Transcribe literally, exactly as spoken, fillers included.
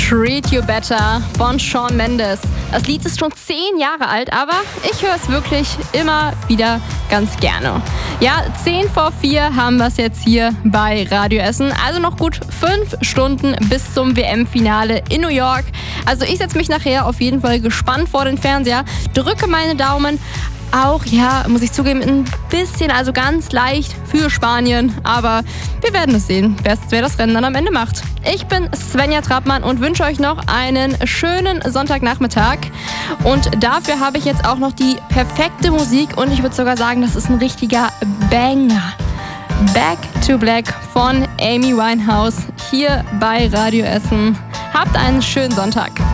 Treat You Better von Shawn Mendes. Das Lied ist schon zehn Jahre alt, aber ich höre es wirklich immer wieder ganz gerne. Ja, zehn vor vier haben wir es jetzt hier bei Radio Essen. Also noch gut fünf Stunden bis zum W M-Finale in New York. Also ich setze mich nachher auf jeden Fall gespannt vor den Fernseher, drücke meine Daumen. Auch, ja, muss ich zugeben, ein bisschen, also ganz leicht für Spanien. Aber wir werden es sehen, wer, wer das Rennen dann am Ende macht. Ich bin Svenja Trappmann und wünsche euch noch einen schönen Sonntagnachmittag. Und dafür habe ich jetzt auch noch die perfekte Musik. Und ich würde sogar sagen, das ist ein richtiger Banger. Back to Black von Amy Winehouse hier bei Radio Essen. Habt einen schönen Sonntag.